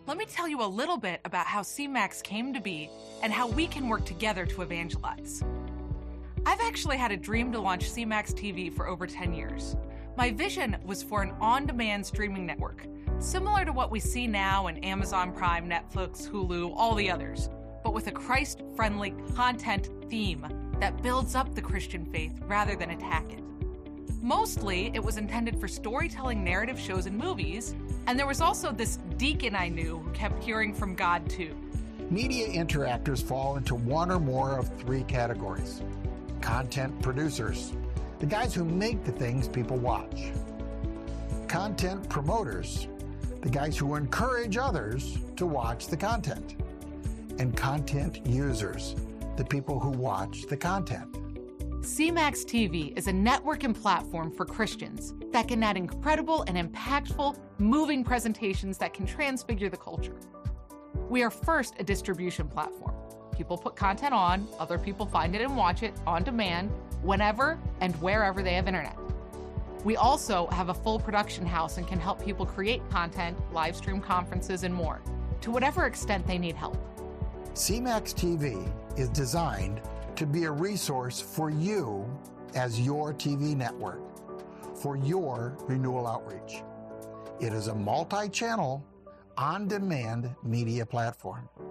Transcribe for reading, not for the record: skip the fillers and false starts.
let me tell you a little bit about how CMAX came to be and how we can work together to evangelize. I've actually had a dream to launch CMAX TV for over 10 years. My vision was for an on-demand streaming network, similar to what we see now in Amazon Prime, Netflix, Hulu, all the others, but with a Christ-friendly content theme that builds up the Christian faith rather than attack it. Mostly, it was intended for storytelling narrative shows and movies, and there was also this deacon I knew who kept hearing from God too. Media interactors fall into one or more of three categories. Content producers, the guys who make the things people watch. Content promoters, the guys who encourage others to watch the content. And content users, the people who watch the content. CMAX TV is a network and platform for Christians that can add incredible and impactful, moving presentations that can transfigure the culture. We are first a distribution platform. People put content on, other people find it and watch it on demand, whenever and wherever they have internet. We also have a full production house and can help people create content, live stream conferences, and more, to whatever extent they need help. CMAX TV is designed to be a resource for you as your TV network, for your renewal outreach. It is a multi-channel, on-demand media platform.